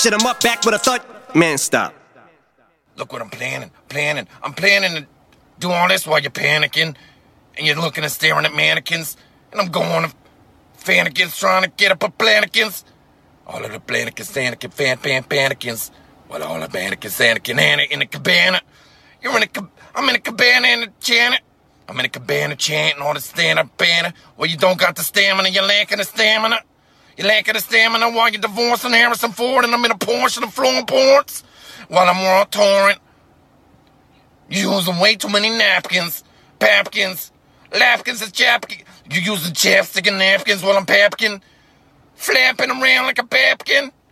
Shit, I'm up back with a thud. Man, stop. Look what I'm planning. I'm planning to do all this while you're panicking. And you're looking and staring at mannequins. And I'm going to fannikins trying to get up a plannikins. All of the plannikins, panikins. Well, all the mannequins, Anna in the cabana. I'm in a cabana in the Janet. I'm in a cabana chanting all the stand-up banner. Well, you don't got the stamina, you're lacking the stamina. You're lacking the stamina while you're divorcing Harrison Ford and I'm in a Porsche and flowing ports. While I'm on torrent. You're using way too many napkins. Papkins. Lapkins and chapkins. You're using chapstick and napkins while I'm papkin. Flapping around like a papkin.